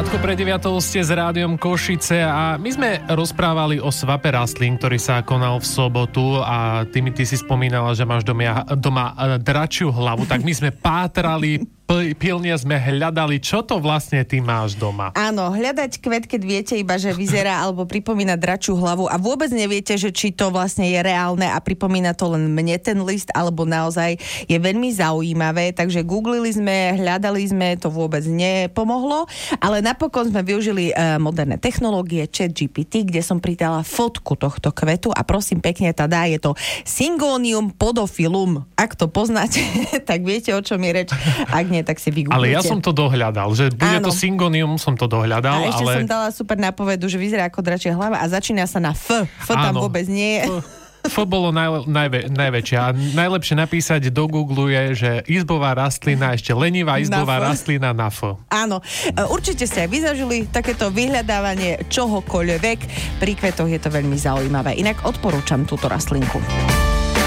Krátko pred 9 ste s Rádiom Košice a my sme rozprávali o svape rastlín, ktorý sa konal v sobotu a ty si spomínala, že máš doma dračiu hlavu, tak my sme pátrali, pilne sme hľadali, čo to vlastne ty máš doma. Áno, hľadať kvet, keď viete iba, že vyzerá alebo pripomína dračiu hlavu a vôbec neviete, že či to vlastne je reálne a pripomína to len mne ten list, alebo naozaj je veľmi zaujímavé, takže googlili sme, hľadali sme, to vôbec nepomohlo, ale napokon sme využili moderné technológie, ChatGPT, kde som pridala fotku tohto kvetu a prosím pekne, teda je to Syngonium podophyllum. Ak to poznáte, tak viete, o čom je reč. Ak nie, tak si vygooglite. Ale ja som to dohľadal, že bude to Syngonium, som to dohľadal. A ešte ale... som dala super nápovedu, že vyzerá ako dračia hlava a začína sa na F. F tam vôbec nie je. F bolo najväčšie. A najlepšie napísať do Google je, že izbová rastlina, ešte lenivá izbová rastlina na F. Áno. Určite ste aj vy zažili takéto vyhľadávanie čohokoľvek. Pri kvetoch je to veľmi zaujímavé. Inak odporúčam túto rastlinku.